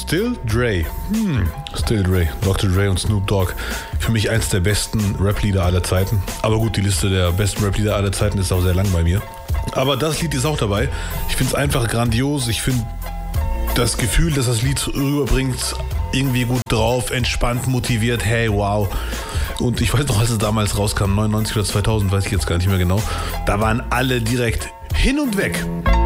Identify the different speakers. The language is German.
Speaker 1: Still Dre. Still Dre. Dr. Dre und Snoop Dogg. Für mich eins der besten Rap-Lieder aller Zeiten. Aber gut, die Liste der besten Rap-Lieder aller Zeiten ist auch sehr lang bei mir. Aber das Lied ist auch dabei. Ich finde es einfach grandios. Ich finde das Gefühl, dass das Lied rüberbringt, irgendwie gut drauf, entspannt, motiviert. Hey, wow. Und ich weiß noch, als es damals rauskam, 99 oder 2000, weiß ich jetzt gar nicht mehr genau, da waren alle direkt hin und weg.